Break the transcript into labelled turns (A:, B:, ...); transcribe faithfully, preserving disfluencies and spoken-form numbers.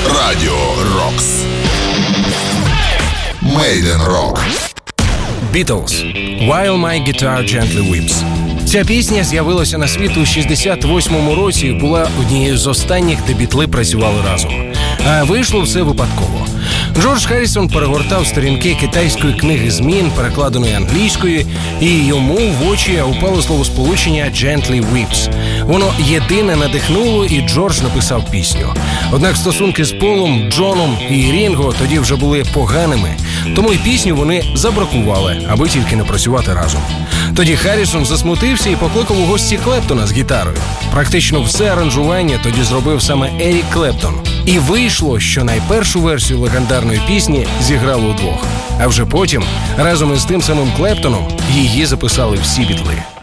A: Радіо Рокс. Made in Rock.
B: Beatles. While My Guitar Gently Weeps. Ця пісня з'явилася на світ у шістдесят восьмому році і була однією з останніх, де Бітли працювали разом. А вийшло все випадково. Джордж Харрісон перегортав сторінки китайської книги змін, перекладеної англійською, і йому в очі упало словосполучення «Gently Weeps». Воно єдине надихнуло, і Джордж написав пісню. Однак стосунки з Полом, Джоном і Рінго тоді вже були поганими, тому й пісню вони забракували, аби тільки не працювати разом. Тоді Харрісон засмутився і покликав у гості Клептона з гітарою. Практично все аранжування тоді зробив саме Ерік Клептон. І вийшло, що найпершу версію легендарної пісні зіграли удвох. А вже потім, разом із тим самим Клептоном, її записали всі Бітли.